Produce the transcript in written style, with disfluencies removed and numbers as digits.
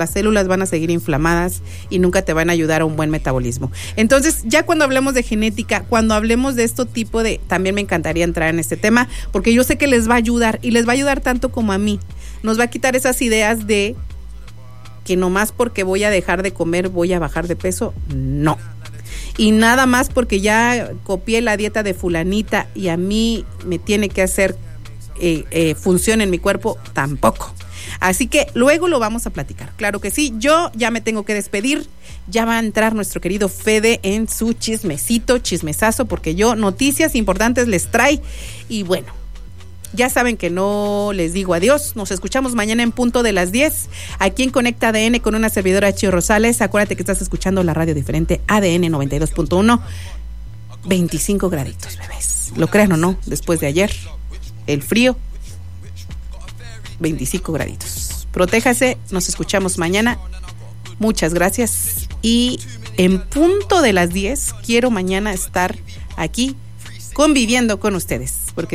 las células van a seguir inflamadas y nunca te van a ayudar a un buen metabolismo. Entonces, ya cuando hablemos de genética, cuando hablemos de este tipo de, también me encantaría entrar en este tema, porque yo sé que les va a ayudar, y les va a ayudar tanto como a mí. Nos va a quitar esas ideas de que nomás porque voy a dejar de comer voy a bajar de peso. No. Y nada más porque ya copié la dieta de fulanita y a mí me tiene que hacer función en mi cuerpo, tampoco. Así que luego lo vamos a platicar. Claro que sí. Yo ya me tengo que despedir. Ya va a entrar nuestro querido Fede en su chismesazo, porque yo noticias importantes les trae. Y bueno, ya saben que no les digo adiós. Nos escuchamos mañana en punto de las 10 aquí en Conecta ADN con una servidora, Chio Rosales. Acuérdate que estás escuchando la radio diferente ADN 92.1. 25 graditos, bebés. Lo crean o no, después de ayer, el frío, 25 graditos. Protéjase, nos escuchamos mañana. Muchas gracias. Y en punto de las 10 quiero mañana estar aquí conviviendo con ustedes, porque